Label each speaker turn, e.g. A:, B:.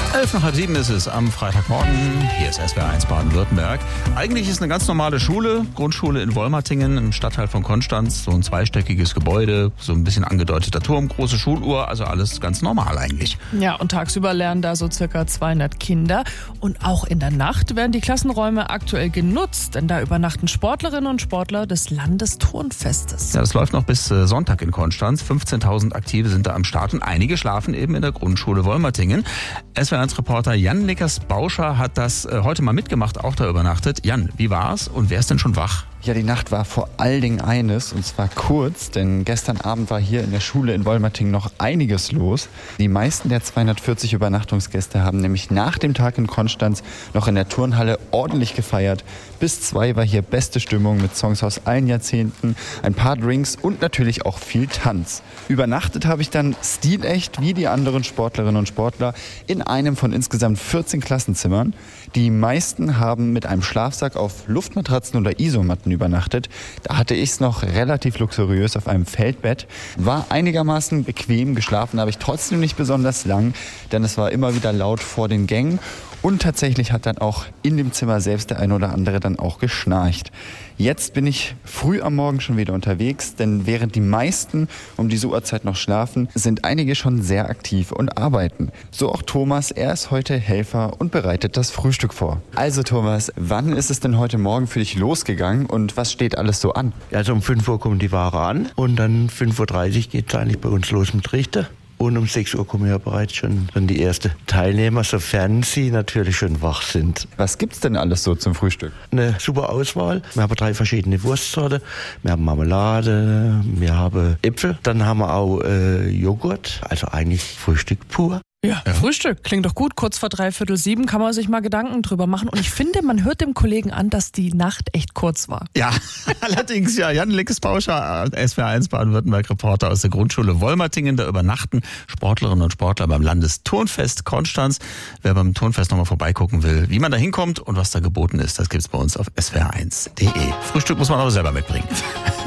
A: 6:11 ist es am Freitagmorgen. Hier ist SWR1 Baden-Württemberg. Eigentlich ist eine ganz normale Schule, Grundschule in Wolmertingen im Stadtteil von Konstanz. So ein zweistöckiges Gebäude, so ein bisschen angedeuteter Turm, große Schuluhr, also alles ganz normal eigentlich.
B: Ja, und tagsüber lernen da so circa 200 Kinder. Und auch in der Nacht werden die Klassenräume aktuell genutzt, denn da übernachten Sportlerinnen und Sportler des Landesturnfestes.
A: Ja, das läuft noch bis Sonntag in Konstanz. 15.000 Aktive sind da am Start und einige schlafen eben in der Grundschule Wolmertingen. SWR1-Reporter Jan Nickers-Bauscher hat das heute mal mitgemacht, auch da übernachtet. Jan, wie war's und wer ist denn schon wach?
C: Ja, die Nacht war vor allen Dingen eines, und zwar kurz, denn gestern Abend war hier in der Schule in Wolmertingen noch einiges los. Die meisten der 240 Übernachtungsgäste haben nämlich nach dem Tag in Konstanz noch in der Turnhalle ordentlich gefeiert. Bis 2 war hier beste Stimmung mit Songs aus allen Jahrzehnten, ein paar Drinks und natürlich auch viel Tanz. Übernachtet habe ich dann stilecht wie die anderen Sportlerinnen und Sportler in einem von insgesamt 14 Klassenzimmern. Die meisten haben mit einem Schlafsack auf Luftmatratzen oder Isomatten übernachtet. Da hatte ich es noch relativ luxuriös auf einem Feldbett. War einigermaßen bequem, geschlafen habe ich trotzdem nicht besonders lang, denn es war immer wieder laut vor den Gängen. Und tatsächlich hat dann auch in dem Zimmer selbst der ein oder andere dann auch geschnarcht. Jetzt bin ich früh am Morgen schon wieder unterwegs, denn während die meisten um diese Uhrzeit noch schlafen, sind einige schon sehr aktiv und arbeiten. So auch Thomas, er ist heute Helfer und bereitet das Frühstück vor. Also Thomas, wann ist es denn heute Morgen für dich losgegangen und was steht alles so an?
D: Also um 5 Uhr kommt die Ware an und dann 5:30 Uhr geht es eigentlich bei uns los mit Richter. Und um 6 Uhr kommen ja bereits schon die ersten Teilnehmer, sofern sie natürlich schon wach sind.
C: Was gibt's denn alles so zum Frühstück?
D: Eine super Auswahl. Wir haben 3 verschiedene Wurstsorten. Wir haben Marmelade, wir haben Äpfel. Dann haben wir auch Joghurt, also eigentlich Frühstück pur.
B: Ja, Frühstück. Klingt doch gut. Kurz vor 6:45 kann man sich mal Gedanken drüber machen. Und ich finde, man hört dem Kollegen an, dass die Nacht echt kurz war.
A: Ja, allerdings ja. Jan Nickers-Bauscher, SWR1 Baden-Württemberg-Reporter aus der Grundschule Wolmertingen. Da übernachten Sportlerinnen und Sportler beim Landesturnfest Konstanz. Wer beim Turnfest nochmal vorbeigucken will, wie man da hinkommt und was da geboten ist, das gibt's bei uns auf swr1.de. Frühstück muss man aber selber mitbringen.